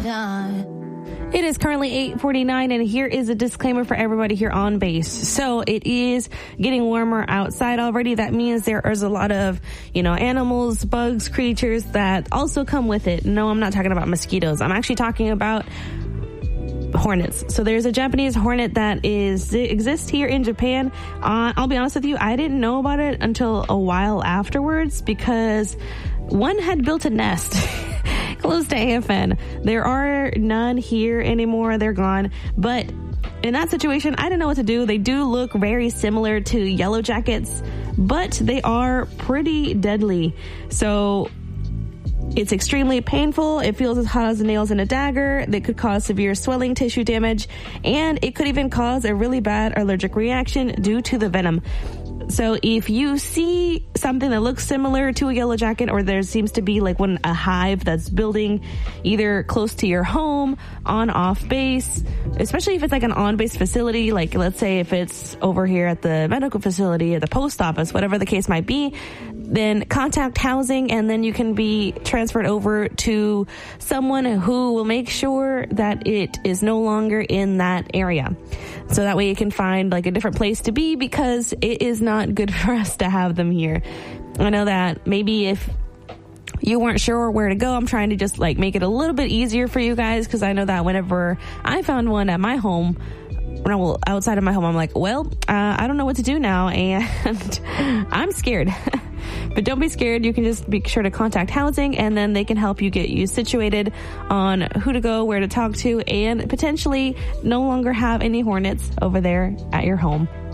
It is currently 8:49, and here is a disclaimer for everybody here on base. So it is getting warmer outside already. That means there is a lot of, animals, bugs, creatures that also come with it. No, I'm not talking about mosquitoes. I'm actually talking about hornets. So there's a Japanese hornet that exists here in Japan. I'll be honest with you, I didn't know about it until a while afterwards because one had built a nest close to AFN. There are none here anymore. They're gone. But in that situation, I didn't know what to do. They do look very similar to yellow jackets, but they are pretty deadly. So it's extremely painful. It feels as hot as the nails in a dagger. They could cause severe swelling, tissue damage, and it could even cause a really bad allergic reaction due to the venom. So if you see something that looks similar to a yellow jacket, or there seems to be like a hive that's building either close to your home, off base, especially if it's like an on-base facility, like let's say if it's over here at the medical facility or the post office, whatever the case might be, then contact housing, and then you can be transferred over to someone who will make sure that it is no longer in that area. So that way you can find like a different place to be, because it is not good for us to have them here. I know that maybe if you weren't sure where to go, I'm trying to just like make it a little bit easier for you guys, because I know that whenever I found one at my home, outside of my home, I'm like, I don't know what to do now, and I'm scared. But don't be scared. You can just be sure to contact housing, and then they can help you get you situated on who to go, where to talk to, and potentially no longer have any hornets over there at your home.